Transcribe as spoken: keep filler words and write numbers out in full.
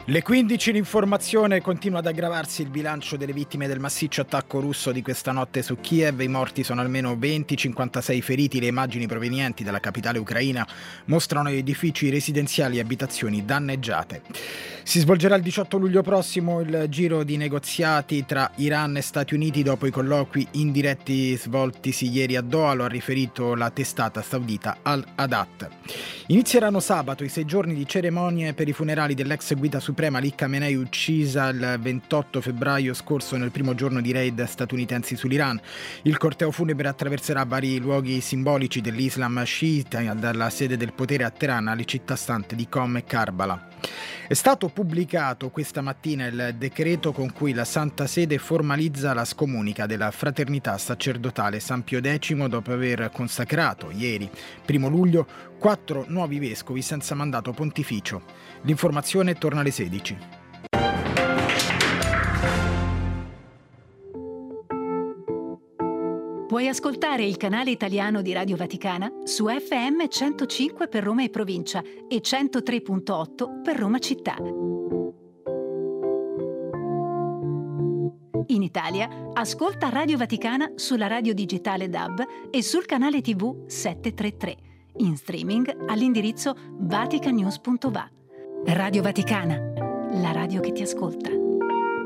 Le quindici, l'informazione: continua ad aggravarsi il bilancio delle vittime del massiccio attacco russo di questa notte su Kiev. I morti sono almeno venti, cinquantasei feriti. Le immagini provenienti dalla capitale ucraina mostrano edifici residenziali e abitazioni danneggiate. Si svolgerà il diciotto luglio prossimo il giro di negoziati tra Iran e Stati Uniti dopo i colloqui indiretti svoltisi ieri a Doha, lo ha riferito la testata saudita Al-Adat. Inizieranno sabato i sei giorni di cerimonie per i funerali dell'ex guida suprema Ali Khamenei, uccisa il ventotto febbraio scorso nel primo giorno di raid statunitensi sull'Iran. Il corteo funebre attraverserà vari luoghi simbolici dell'Islam sciita, dalla sede del potere a Teheran alle città sante di Qom e Karbala. È stato pubblicato questa mattina il decreto con cui la Santa Sede formalizza la scomunica della fraternità sacerdotale San Pio X dopo aver consacrato ieri, primo luglio, quattro nuovi vescovi senza mandato pontificio. L'informazione torna alle sedici. Puoi ascoltare il canale italiano di Radio Vaticana su effe emme centocinque per Roma e provincia e centotré virgola otto per Roma città. In Italia, ascolta Radio Vaticana sulla radio digitale D A B e sul canale tivù settecentotrentatré. In streaming all'indirizzo vaticanews punto va. Radio Vaticana, la radio che ti ascolta.